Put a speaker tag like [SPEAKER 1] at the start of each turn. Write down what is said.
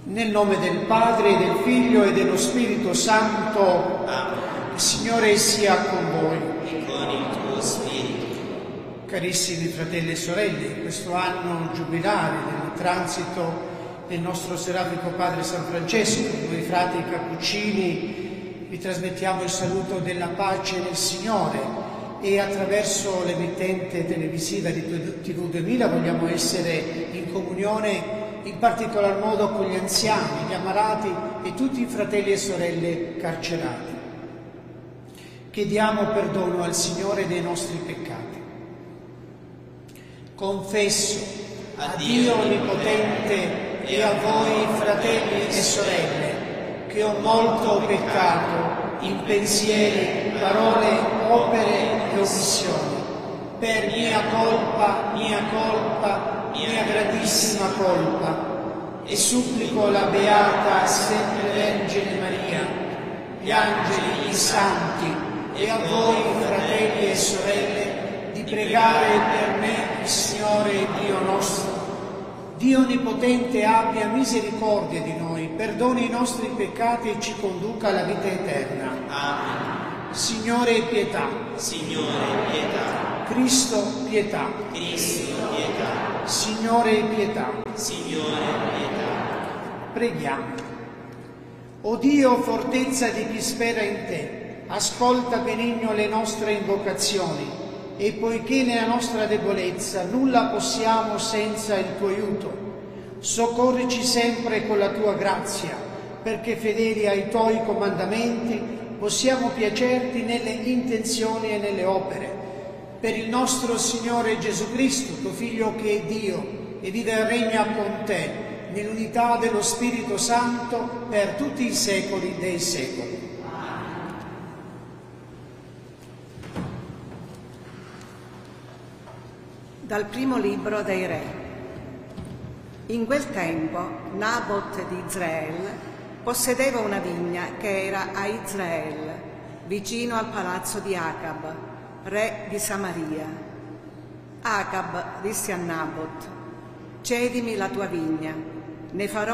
[SPEAKER 1] Nel nome del Padre, del Figlio e dello Spirito Santo.
[SPEAKER 2] Amen.
[SPEAKER 1] Il Signore sia con voi.
[SPEAKER 2] E con il tuo spirito.
[SPEAKER 1] Carissimi fratelli e sorelle, in questo anno giubilare del transito del nostro serafico Padre San Francesco, noi frati cappuccini vi trasmettiamo il saluto della pace del Signore e attraverso l'emittente televisiva di TV2000 vogliamo essere in comunione in particolar modo con gli anziani, gli ammalati e tutti i fratelli e sorelle carcerati. Chiediamo perdono al Signore dei nostri peccati. Confesso a Dio Onnipotente e a voi fratelli e sorelle che ho molto peccato in pensieri, parole, opere e omissioni, per mia colpa, mia grandissima colpa, e supplico la Beata sempre Vergine Maria, gli angeli, i santi e a voi fratelli e sorelle di pregare per me il Signore Dio nostro. Dio Onnipotente abbia misericordia di noi, perdoni i nostri peccati e ci conduca alla vita eterna.
[SPEAKER 2] Amen.
[SPEAKER 1] Signore pietà.
[SPEAKER 2] Signore pietà.
[SPEAKER 1] Cristo pietà.
[SPEAKER 2] Cristo pietà.
[SPEAKER 1] Signore pietà.
[SPEAKER 2] Signore pietà.
[SPEAKER 1] Preghiamo. O Dio, fortezza di chi spera in te, ascolta benigno le nostre invocazioni e poiché nella nostra debolezza nulla possiamo senza il tuo aiuto, soccorrici sempre con la tua grazia, perché fedeli ai tuoi comandamenti possiamo piacerti nelle intenzioni e nelle opere. Per il nostro Signore Gesù Cristo, tuo Figlio che è Dio e vive e regna con te nell'unità dello Spirito Santo per tutti i secoli dei secoli.
[SPEAKER 3] Dal primo libro dei Re. In quel tempo Nabot di Israele possedeva una vigna che era a Israele, vicino al palazzo di Acab, re di Samaria. Acab disse a Nabot: «Cedimi la tua vigna, ne farò